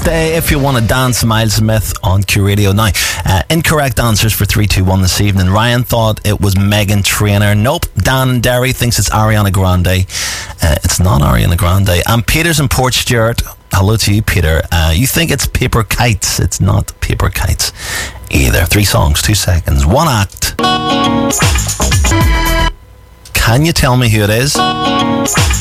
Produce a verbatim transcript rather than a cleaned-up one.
Stay If You Want to Dance, Miles Smith on Q Radio. Now, uh, incorrect answers for three two one this evening. Ryan thought it was Meghan Trainor. Nope. Dan and Derry thinks it's Ariana Grande. Uh, it's not Ariana Grande. And Peter's in Port Stewart. Hello to you, Peter. Uh, you think it's Paper Kites. It's not Paper Kites either. Three songs, two seconds, one act. Can you tell me who it is?